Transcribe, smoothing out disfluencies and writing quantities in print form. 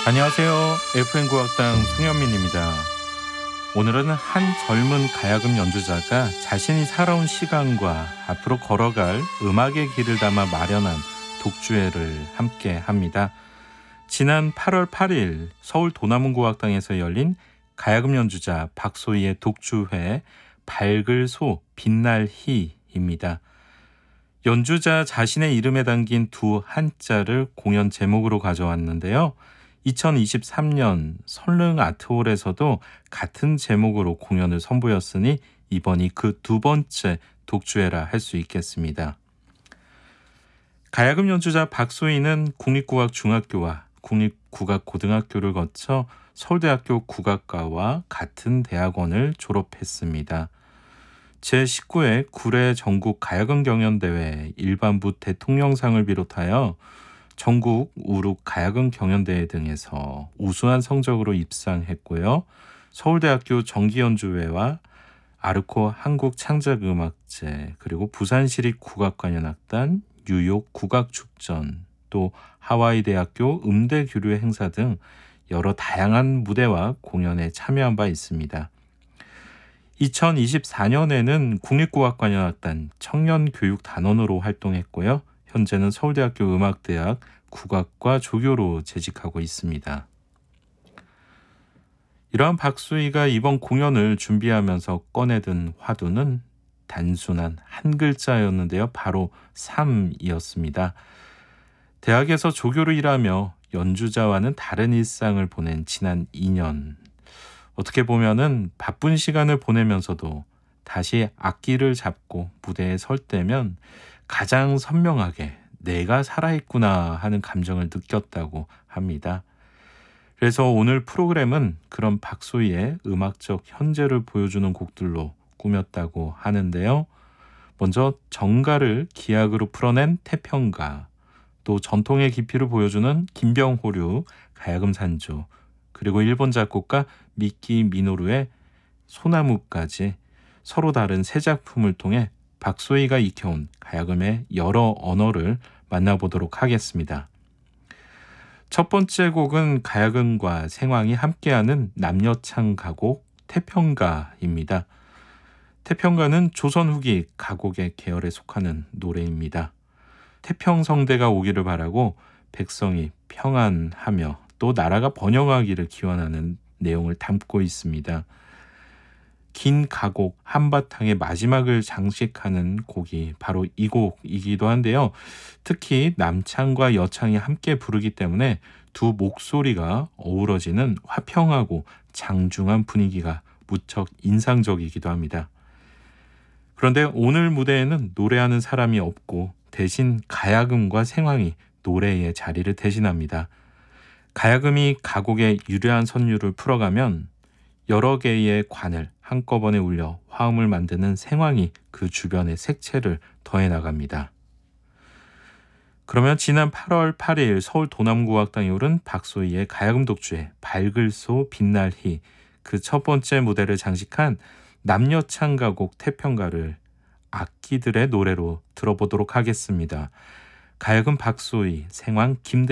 안녕하세요. FM국악당 송현민입니다. 오늘은 한 젊은 가야금 연주자가 자신이 살아온 시간과 앞으로 걸어갈 음악의 길을 담아 마련한 독주회를 함께 합니다. 지난 8월 8일 서울 도남문국악당에서 열린 가야금 연주자 박소희의 독주회 밝을 소 빛날 희입니다. 연주자 자신의 이름에 담긴 두 한자를 공연 제목으로 가져왔는데요. 2023년 설릉 아트홀에서도 같은 제목으로 공연을 선보였으니 이번이 그 두 번째 독주회라 할 수 있겠습니다. 가야금 연주자 박소희는 국립국악중학교와 국립국악고등학교를 거쳐 서울대학교 국악과와 같은 대학원을 졸업했습니다. 제19회 구례 전국 가야금 경연대회 일반부 대통령상을 비롯하여 전국 우룩 가야금 경연대회 등에서 우수한 성적으로 입상했고요. 서울대학교 정기연주회와 아르코 한국창작음악제, 그리고 부산시립국악관현악단, 뉴욕 국악축전, 또 하와이대학교 음대교류 행사 등 여러 다양한 무대와 공연에 참여한 바 있습니다. 2024년에는 국립국악관현악단 청년교육단원으로 활동했고요. 현재는 서울대학교 음악대학 국악과 조교로 재직하고 있습니다. 이러한 박소희가 이번 공연을 준비하면서 꺼내든 화두는 단순한 한 글자였는데요. 바로 삶이었습니다. 대학에서 조교로 일하며 연주자와는 다른 일상을 보낸 지난 2년. 어떻게 보면은 바쁜 시간을 보내면서도 다시 악기를 잡고 무대에 설 때면 가장 선명하게 내가 살아있구나 하는 감정을 느꼈다고 합니다. 그래서 오늘 프로그램은 그런 박소희의 음악적 현재를 보여주는 곡들로 꾸몄다고 하는데요. 먼저 정가를 기악으로 풀어낸 태평가, 또 전통의 깊이를 보여주는 김병호류 가야금 산조, 그리고 일본 작곡가 미키 미노루의 소나무까지 서로 다른 세 작품을 통해 박소희가 익혀온 가야금의 여러 언어를 만나보도록 하겠습니다. 첫 번째 곡은 가야금과 생황이 함께하는 남녀창 가곡 태평가입니다. 태평가는 조선 후기 가곡의 계열에 속하는 노래입니다. 태평성대가 오기를 바라고 백성이 평안하며 또 나라가 번영하기를 기원하는 내용을 담고 있습니다. 긴 가곡 한바탕의 마지막을 장식하는 곡이 바로 이 곡이기도 한데요. 특히 남창과 여창이 함께 부르기 때문에 두 목소리가 어우러지는 화평하고 장중한 분위기가 무척 인상적이기도 합니다. 그런데 오늘 무대에는 노래하는 사람이 없고 대신 가야금과 생황이 노래의 자리를 대신합니다. 가야금이 가곡의 유려한 선율을 풀어가면 여러 개의 관을 한꺼번에 울려 화음을 만드는 생황이 그 주변의 색채를 더해 나갑니다. 그러면 지난 8월 8일 서울 도남국악당이 오른 박소희의 가야금 독주회 밝을 소 빛날 희, 그 첫 번째 무대를 장식한 남녀창 가곡 태평가를 악기들의 노래로 들어보도록 하겠습니다. 가야금 박소희, 생황 김대